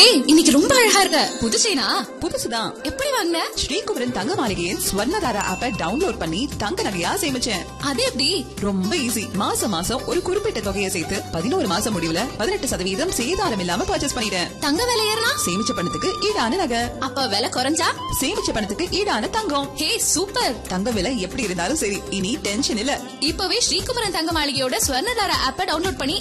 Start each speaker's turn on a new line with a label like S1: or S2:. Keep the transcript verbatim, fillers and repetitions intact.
S1: ஏய், இன்னைக்கு ரொம்ப அழகா இருக்க. புது செயினா?
S2: புதுசுதான்.
S1: எப்படி வாங்குன?
S2: ஸ்ரீகுமரன் தங்க மாளிகையின் ஸ்வர்ணதாரா ஆப்பை டவுன்லோட் பண்ணி தங்க நகையா சேமிச்சேன்.
S1: அது எப்படி?
S2: ரொம்ப ஈஸி. மாசம் மாசம் ஒரு குறிப்பிட்ட தொகையை சேர்த்து பதினோரு மாசம் முடிவுல பதினெட்டு சதவீதம் சேதாரம் இல்லாம பர்ச்சேஸ் பண்ணிட்டேன்.
S1: தங்க விலை ஏறினா?
S2: சேமிச்ச பணத்துக்கு ஈடான நகை.
S1: அப்ப விலை குறைஞ்சா?
S2: சேமிச்ச பணத்துக்கு ஈடான தங்கம்.
S1: ஹே, சூப்பர்.
S2: தங்க விலை எப்படி இருந்தாலும் சரி, இனி டென்ஷன் இல்ல.
S1: இப்பவே ஸ்ரீகுமரன் தங்க மாளிகையோட ஸ்வர்ணதாரா ஆப்பை டவுன்லோட் பண்ணி